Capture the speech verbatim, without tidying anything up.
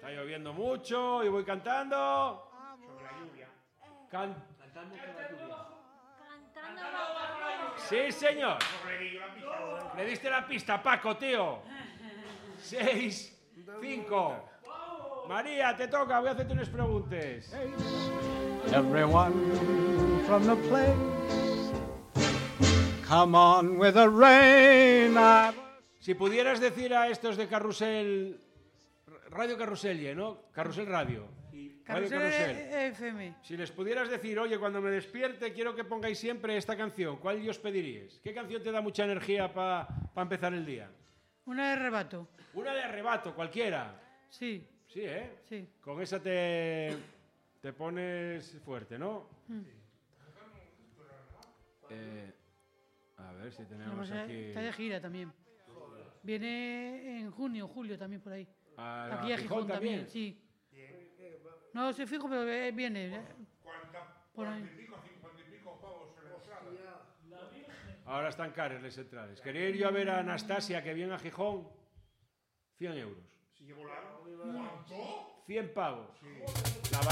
Está lloviendo mucho y voy cantando. Sobre la lluvia. Can... Cantando sobre la lluvia. Cantando bajo. Sí, señor. No le digo la pista. Le diste la pista, Paco, tío. Seis, cinco. María, te toca, voy a hacerte unas preguntas. Everyone from the place, come on with the rain. I've... Si pudieras decir a estos de Carrusel, Radio Carrusel, ¿no? Carrusel Radio. Radio Carrusel Carrusel. F M. Si les pudieras decir, oye, cuando me despierte quiero que pongáis siempre esta canción, ¿cuál os pediríais? ¿Qué canción te da mucha energía para pa empezar el día? Una de rebato. Una de Arrebato, cualquiera. Sí, Sí, ¿eh? sí. Con esa te, te pones fuerte, ¿no? Mm. Eh, a ver si tenemos Vamos a- aquí... Está de gira también. Viene en junio, julio también por ahí. a- Aquí a Gijón también, sí. No sé fijo, pero eh, viene. eh, Por ahí. Ahora están caras las entradas. Quería ir yo a ver a Anastasia, que viene a Gijón. cien euros. Si llevo largo. ¿Cuánto? cien pavos. La